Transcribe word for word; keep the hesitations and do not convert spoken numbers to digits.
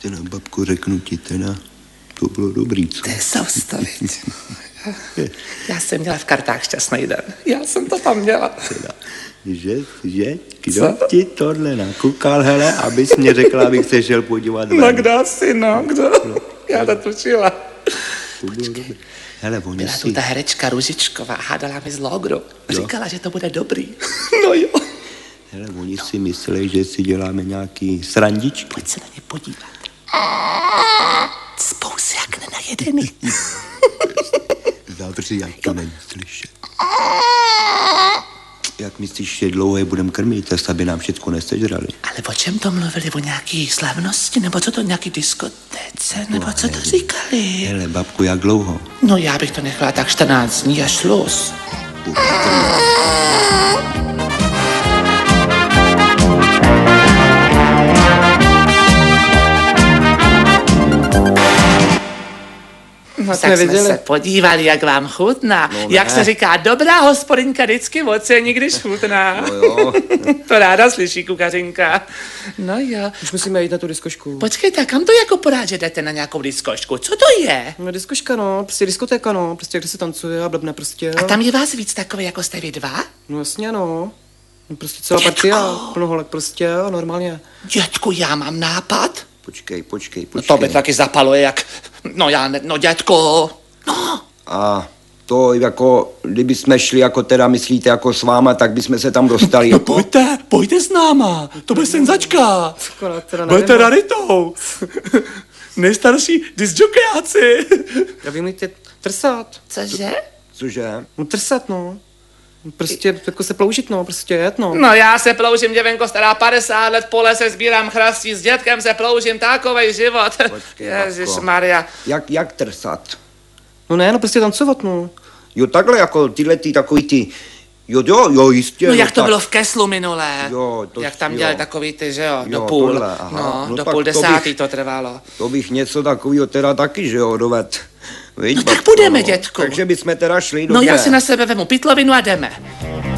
Teda, babko, řeknu ti teda, to bylo dobrý, co? To je soustavic. Já jsem měla v kartách šťastný den. Já jsem to tam měla. Teda, že, že, kdo co? Ti tohle nakukal, hele, abys mě řekla, abych se šel podívat ven. No kdo si, no, kdo? No, já to tušila. To bylo dobré. Hele, oni byla si... tu ta herečka Ružičková, hádala mi z Logru. Říkala, že to bude dobrý. No jo. Hele, oni si mysleli, že si děláme nějaký srandičky. Pojď se na ně podívat. Spousy jak nenajedený. Zavři, jak to není slyšet. Jak myslíš, že dlouho je budem krmit, tak aby nám všechno nesežrali? Ale o čem to mluvili? O nějaký slavnosti? Nebo co to, nějaký diskotéce? Nebo co to říkali? Hele, babku, jak dlouho? No já bych to nechala tak čtrnáct dní a šluz. No tak jsme viděli. Se podívali, jak vám chutná. No, jak se říká, dobrá hospodinka vždycky ocení, když chutná. No jo. To ráda slyší kukařinka. No jo. Už musíme jít na tu diskošku. Počkejte, kam to jako porád, že jdete na nějakou diskošku? Co to je? No diskoška, no, prostě diskotéka, no, prostě kde se tancuje a blbne prostě. A tam je vás víc takový, jako jste vy dva? No jasně, no. No prostě celá partia, plno holek prostě, normálně. Dětku, já mám nápad. Počkej, počkej, počkej. No to by taky zapalo jak, no já ne, no dětko, no. A to jako, kdyby jsme šli jako teda, myslíte, jako s váma, tak bychom se tam dostali. No jako? pojďte, pojďte s náma, to bude senzačka. Budete raritou. Nejstarší disjokejáci. Já vím, ty trsat. Cože? Cože? No trsat, no. Prostě jako se ploužit, no, prostě jet, no. No já se ploužím, děvenko stará padesát let, po lese sbírám chrastí, s dětkem se ploužím, takovej život. Ježišmarja. Jak, jak trsat? No ne, no prostě tancovat, no. Jo, takhle jako tyhle ty takový ty, jo, jo, jo, jistě. No jak to tak... bylo v Keslu minulé. Jo, to jak tam jo. dělali takový ty, že jo, jo do půl. Tohle, no, no, do půl desátý to, bych, to trvalo. To bych něco takového teda taky, že jo, doved. Víš, no tak půjdeme, no, dětku. Takže bychom teda šli do No já si na sebe vemu pytlovinu a jdeme.